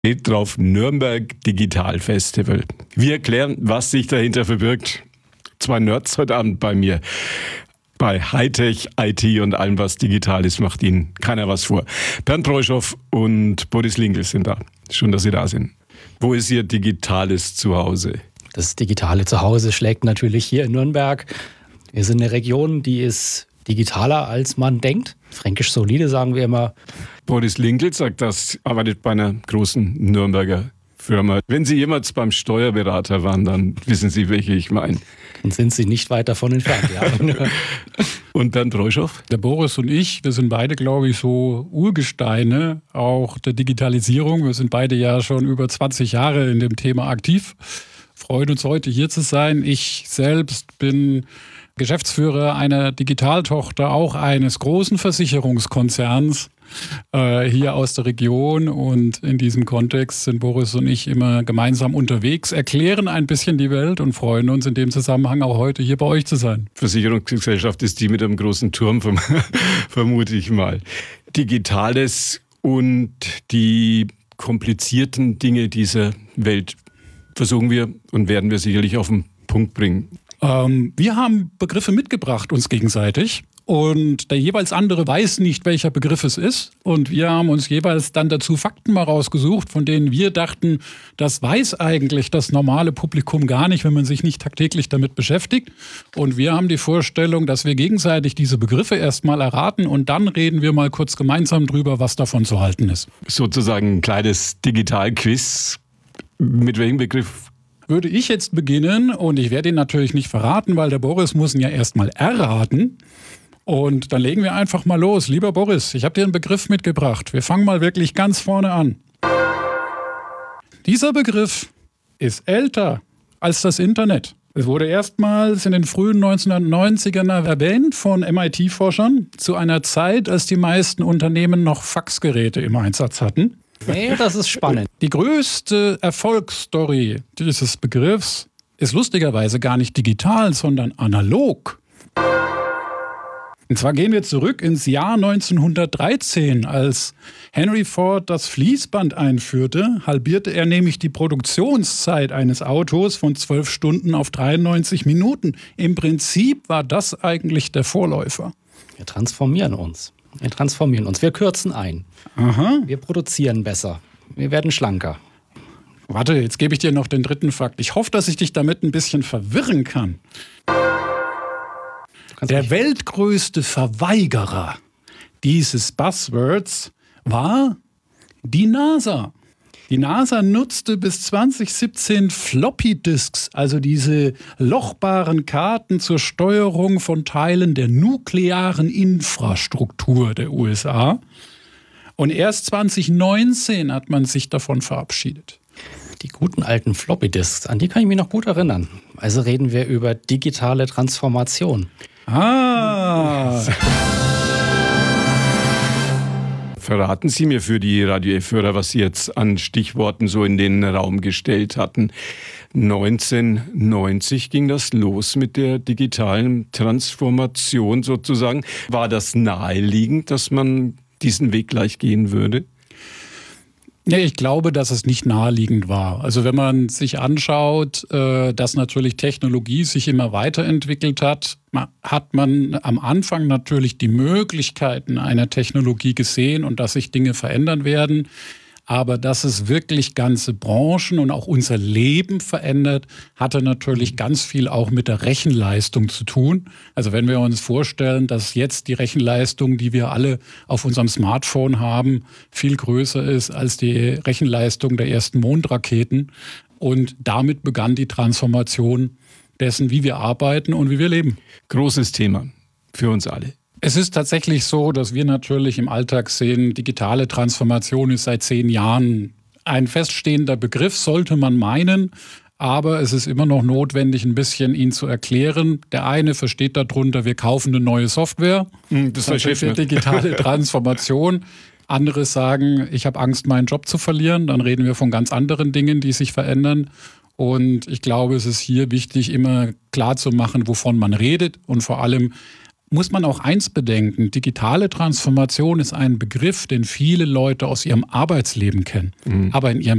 Steht drauf Nürnberg Digital Festival. Wir erklären, was sich dahinter verbirgt. Zwei Nerds heute Abend bei mir. Bei Hightech, IT und allem, was digital ist, macht Ihnen keiner was vor. Bernd Breuschow und Boris Linkel sind da. Schön, dass Sie da sind. Wo ist Ihr digitales Zuhause? Das digitale Zuhause schlägt natürlich hier in Nürnberg. Wir sind eine Region, die ist digitaler, als man denkt. Fränkisch solide, sagen wir immer. Boris Linkel sagt das, arbeitet bei einer großen Nürnberger Firma. Wenn Sie jemals beim Steuerberater waren, dann wissen Sie, welche ich meine. Dann sind Sie nicht weit davon entfernt, ja. Und Bernd Breuschow? Der Boris und ich, wir sind beide, glaube ich, so Urgesteine auch der Digitalisierung. Wir sind beide ja schon über 20 Jahre in dem Thema aktiv. Freuen uns heute hier zu sein. Ich selbst bin Geschäftsführer einer Digitaltochter, auch eines großen Versicherungskonzerns hier aus der Region. Und in diesem Kontext sind Boris und ich immer gemeinsam unterwegs, erklären ein bisschen die Welt und freuen uns in dem Zusammenhang auch heute hier bei euch zu sein. Versicherungsgesellschaft ist die mit einem großen Turm, vermute ich mal. Digitales und die komplizierten Dinge dieser Welt versuchen wir und werden wir sicherlich auf den Punkt bringen. Wir haben Begriffe mitgebracht, uns gegenseitig. Und der jeweils andere weiß nicht, welcher Begriff es ist. Und wir haben uns jeweils dann dazu Fakten mal rausgesucht, von denen wir dachten, das weiß eigentlich das normale Publikum gar nicht, wenn man sich nicht tagtäglich damit beschäftigt. Und wir haben die Vorstellung, dass wir gegenseitig diese Begriffe erstmal erraten und dann reden wir mal kurz gemeinsam drüber, was davon zu halten ist. Sozusagen ein kleines Digital-Quiz. Mit welchem Begriff? Würde ich jetzt beginnen, und ich werde ihn natürlich nicht verraten, weil der Boris muss ihn ja erstmal erraten. Und dann legen wir einfach mal los. Lieber Boris, ich habe dir einen Begriff mitgebracht. Wir fangen mal wirklich ganz vorne an. Dieser Begriff ist älter als das Internet. Es wurde erstmals in den frühen 1990ern erwähnt von MIT-Forschern zu einer Zeit, als die meisten Unternehmen noch Faxgeräte im Einsatz hatten. Nee, das ist spannend. Die größte Erfolgsstory dieses Begriffs ist lustigerweise gar nicht digital, sondern analog. Und zwar gehen wir zurück ins Jahr 1913, als Henry Ford das Fließband einführte, halbierte er nämlich die Produktionszeit eines Autos von 12 Stunden auf 93 Minuten. Im Prinzip war das eigentlich der Vorläufer. Wir transformieren uns. Wir kürzen ein. Aha. Wir produzieren besser. Wir werden schlanker. Warte, jetzt gebe ich dir noch den dritten Fakt. Ich hoffe, dass ich dich damit ein bisschen verwirren kann. Der weltgrößte Verweigerer dieses Buzzwords war die NASA. Die NASA nutzte bis 2017 Floppy-Disks, also diese lochbaren Karten zur Steuerung von Teilen der nuklearen Infrastruktur der USA. Und erst 2019 hat man sich davon verabschiedet. Die guten alten Floppy-Disks, an die kann ich mich noch gut erinnern. Also reden wir über digitale Transformation. Verraten Sie mir für die Radio F-Hörer, was Sie jetzt an Stichworten so in den Raum gestellt hatten. 1990 ging das los mit der digitalen Transformation sozusagen. War das naheliegend, dass man diesen Weg gleich gehen würde? Ja, ich glaube, dass es nicht naheliegend war. Also wenn man sich anschaut, dass natürlich Technologie sich immer weiterentwickelt hat, hat man am Anfang natürlich die Möglichkeiten einer Technologie gesehen und dass sich Dinge verändern werden. Aber dass es wirklich ganze Branchen und auch unser Leben verändert, hatte natürlich ganz viel auch mit der Rechenleistung zu tun. Also wenn wir uns vorstellen, dass jetzt die Rechenleistung, die wir alle auf unserem Smartphone haben, viel größer ist als die Rechenleistung der ersten Mondraketen. Und damit begann die Transformation dessen, wie wir arbeiten und wie wir leben. Großes Thema für uns alle. Es ist tatsächlich so, dass wir natürlich im Alltag sehen, digitale Transformation ist seit 10 Jahren ein feststehender Begriff, sollte man meinen. Aber es ist immer noch notwendig, ein bisschen ihn zu erklären. Der eine versteht darunter, wir kaufen eine neue Software. Das ist für digitale Transformation. Andere sagen, ich habe Angst, meinen Job zu verlieren. Dann reden wir von ganz anderen Dingen, die sich verändern. Und ich glaube, es ist hier wichtig, immer klar zu machen, wovon man redet und vor allem muss man auch eins bedenken. Digitale Transformation ist ein Begriff, den viele Leute aus ihrem Arbeitsleben kennen. Aber in ihrem